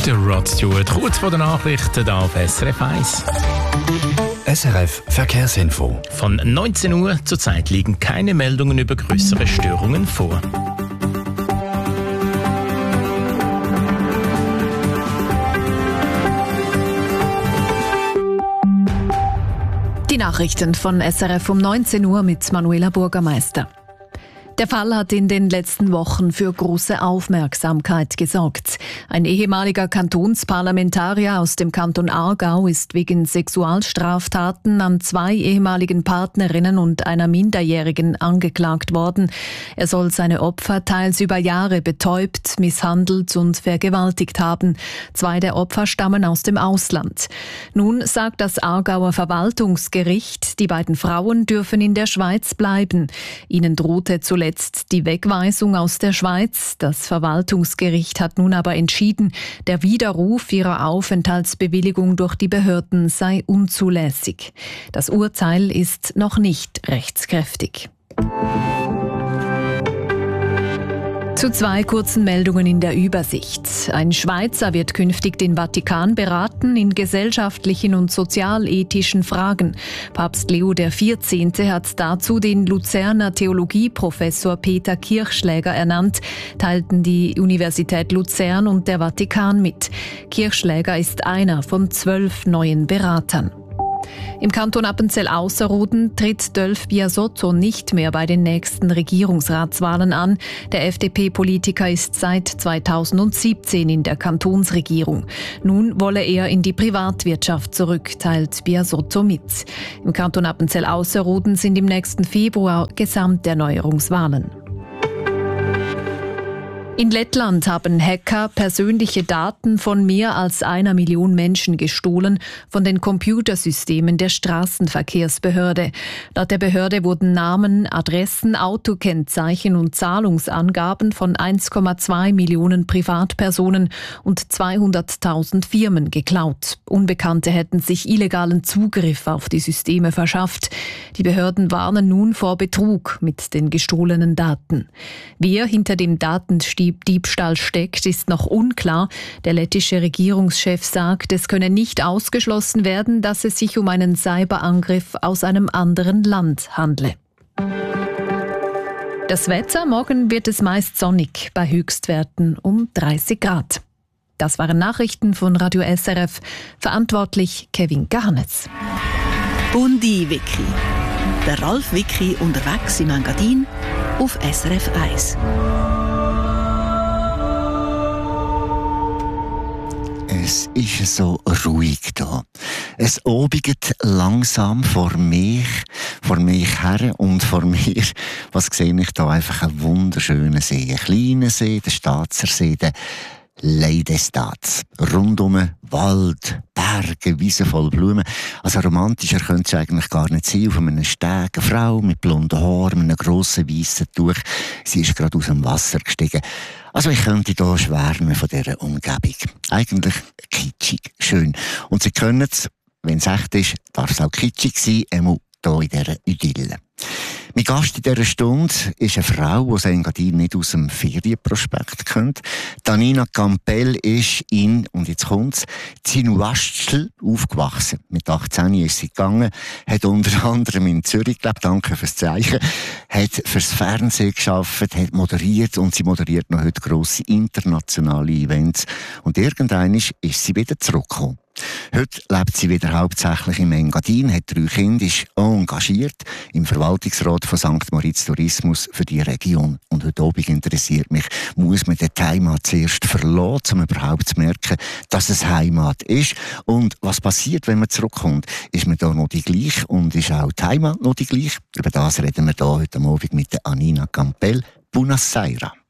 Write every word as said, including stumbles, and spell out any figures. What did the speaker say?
Der Rod Stewart, kurz vor den Nachrichten hier auf S R F eins. S R F Verkehrsinfo. Von neunzehn Uhr zurzeit liegen keine Meldungen über größere Störungen vor. Die Nachrichten von S R F um neunzehn Uhr mit Manuela Bürgermeister. Der Fall hat in den letzten Wochen für große Aufmerksamkeit gesorgt. Ein ehemaliger Kantonsparlamentarier aus dem Kanton Aargau ist wegen Sexualstraftaten an zwei ehemaligen Partnerinnen und einer Minderjährigen angeklagt worden. Er soll seine Opfer teils über Jahre betäubt, misshandelt und vergewaltigt haben. Zwei der Opfer stammen aus dem Ausland. Nun sagt das Aargauer Verwaltungsgericht, die beiden Frauen dürfen in der Schweiz bleiben. Ihnen drohte zuletzt die Wegweisung aus der Schweiz. Das Verwaltungsgericht hat nun aber entschieden, der Widerruf ihrer Aufenthaltsbewilligung durch die Behörden sei unzulässig. Das Urteil ist noch nicht rechtskräftig. Zu zwei kurzen Meldungen in der Übersicht. Ein Schweizer wird künftig den Vatikan beraten in gesellschaftlichen und sozialethischen Fragen. Papst Leo der vierzehnte hat dazu den Luzerner Theologieprofessor Peter Kirchschläger ernannt, teilten die Universität Luzern und der Vatikan mit. Kirchschläger ist einer von zwölf neuen Beratern. Im Kanton Appenzell-Ausserrhoden tritt Dölf Biasotto nicht mehr bei den nächsten Regierungsratswahlen an. Der F D P-Politiker ist seit zweitausendsiebzehn in der Kantonsregierung. Nun wolle er in die Privatwirtschaft zurück, teilt Biasotto mit. Im Kanton Appenzell-Ausserrhoden sind im nächsten Februar Gesamterneuerungswahlen. In Lettland haben Hacker persönliche Daten von mehr als einer Million Menschen gestohlen von den Computersystemen der Straßenverkehrsbehörde. Laut der Behörde wurden Namen, Adressen, Autokennzeichen und Zahlungsangaben von eins Komma zwei Millionen Privatpersonen und zweihunderttausend Firmen geklaut. Unbekannte hätten sich illegalen Zugriff auf die Systeme verschafft. Die Behörden warnen nun vor Betrug mit den gestohlenen Daten. Wer hinter dem Datendiebstahl steckt, ist noch unklar. Der lettische Regierungschef sagt, es könne nicht ausgeschlossen werden, dass es sich um einen Cyberangriff aus einem anderen Land handle. Das Wetter, morgen wird es meist sonnig, bei Höchstwerten um dreißig Grad. Das waren Nachrichten von Radio S R F, verantwortlich Kevin Garnetz. Bundi Wiki. Der Ralf Wiki unterwegs im Engadin auf S R F eins. Es ist so ruhig da. Es obigt langsam vor mich, vor mich her und vor mir. Was sehe ich da? Einfach einen wunderschönen See. Einen kleinen See, der Staatser See, der Leidestaats. Rundum Wald, Berge, Wiesen voll Blumen. Also romantischer könnte es eigentlich gar nicht sein. Auf einem Steg eine Frau mit blonden Haaren, mit einem grossen weissen Tuch. Sie ist gerade aus dem Wasser gestiegen. Also ich könnte hier schwärmen von dieser Umgebung. Eigentlich kitschig, schön. Und Sie können es, wenn es echt ist, darf es auch kitschig sein, einmal hier in dieser Idylle. Mein Gast in dieser Stunde ist eine Frau, die Engadin nicht aus dem Ferienprospekt kennt. Anina Campbell ist in, und jetzt kommt's, Zinuaschtl aufgewachsen. Mit achtzehn ist sie gegangen, hat unter anderem in Zürich gelebt, danke fürs Zeichen, hat fürs Fernsehen gearbeitet, hat moderiert und sie moderiert noch heute grosse internationale Events. Und irgendwann ist sie wieder zurückgekommen. Heute lebt sie wieder hauptsächlich im Engadin, hat drei Kinder, ist engagiert im Verwaltungsrat von Sankt Moritz Tourismus für die Region. Und heute Abend interessiert mich, muss man die Heimat zuerst verlassen, um überhaupt zu merken, dass es Heimat ist? Und was passiert, wenn man zurückkommt? Ist man da noch die gleiche und ist auch die Heimat noch die gleiche? Über das reden wir hier heute Abend mit der Anina Campbell. Buonasera.